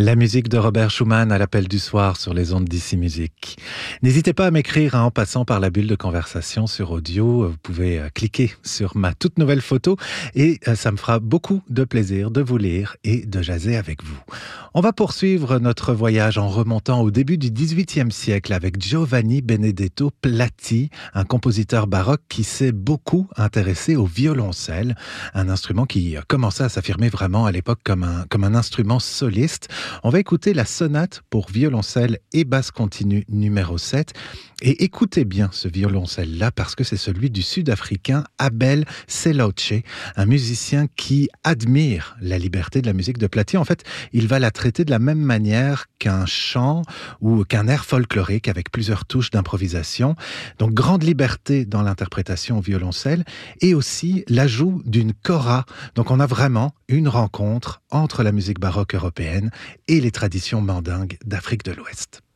La musique de Robert Schumann à l'appel du soir sur les ondes d'Ici Musique. N'hésitez pas à m'écrire en passant par la bulle de conversation sur audio. Vous pouvez cliquer sur ma toute nouvelle photo et ça me fera beaucoup de plaisir de vous lire et de jaser avec vous. On va poursuivre notre voyage en remontant au début du XVIIIe siècle avec Giovanni Benedetto Platti, un compositeur baroque qui s'est beaucoup intéressé au violoncelle, un instrument qui commençait à s'affirmer vraiment à l'époque comme un instrument soliste. On va écouter la sonate pour violoncelle et basse continue numéro 7. Et écoutez bien ce violoncelle-là parce que c'est celui du Sud-Africain Abel Seloche, un musicien qui admire la liberté de la musique de Platti. En fait, il va la traiter de la même manière qu'un chant ou qu'un air folklorique avec plusieurs touches d'improvisation. Donc, grande liberté dans l'interprétation au violoncelle et aussi l'ajout d'une kora. Donc, on a vraiment une rencontre entre la musique baroque européenne et les traditions mandingues d'Afrique de l'Ouest.